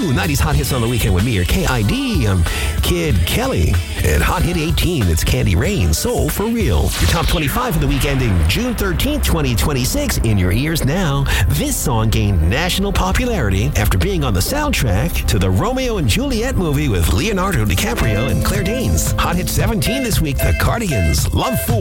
Ooh, 90s Hot Hits on the Weekend with me, your KID. I'm Kid Kelly. And Hot Hit 18, it's Candy Rain, Soul for Real. Your top 25 for the week ending June 13th, 2026, in your ears now. This song gained national popularity after being on the soundtrack to the Romeo and Juliet movie with Leonardo DiCaprio and Claire Danes. Hot Hit 17 this week, The Cardigans, Love Fool.